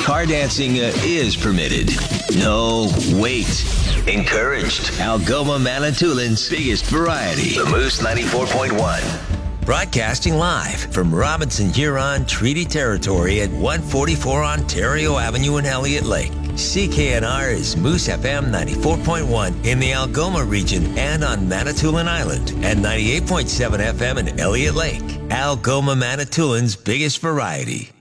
car dancing is permitted. No, wait. Encouraged. Algoma Manitoulин's biggest variety. The Moose 94.1. Broadcasting live from Robinson Huron Treaty Territory at 144 Ontario Avenue in Elliott Lake. CKNR is Moose FM 94.1 in the Algoma region and on Manitoulin Island, and 98.7 FM in Elliott Lake. Algoma Manitoulin's biggest variety.